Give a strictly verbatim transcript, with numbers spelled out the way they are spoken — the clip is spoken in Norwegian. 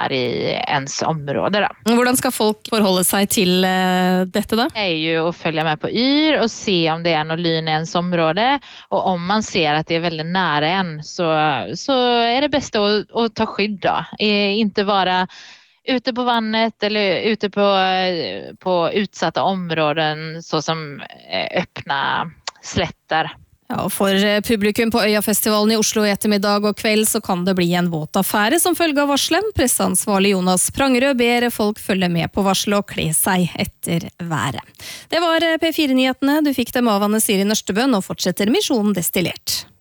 er i ens område da. Hvordan skal folk forholde seg til uh, dette da? Det er jo å følge med på yr og se om det er noe lyn i ens område, og om man ser at det er veldig nære en, så, så er det beste å, å ta skydd da. Eh, ikke være ute på vannet eller ute på, på utsatte områden, så som öppna slätter. Ja, for publikum på Øyafestivalen i Oslo i ettermiddag og kveld så kan det bli en våt affære som følge av varselen. Presseansvarlig Jonas Prangerød ber folk følge med på varselet og kle seg etter været. Det var P fire-nyhetene. Du fikk dem av Anne Siri Nørstebø, og fortsetter Misjonen destillert.